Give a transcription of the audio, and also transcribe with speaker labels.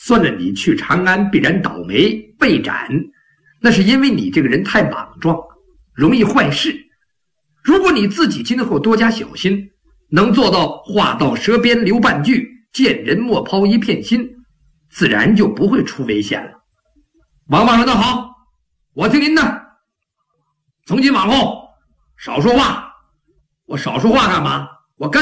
Speaker 1: 算了你去长安必然倒霉被斩，那是因为你这个人太莽撞，容易坏事。如果你自己今后多加小心，能做到话到舌边留半句，见人莫抛一片心，自然就不会出危险了。王大人的好，我听您的。从今往后少说话。我少说话干嘛？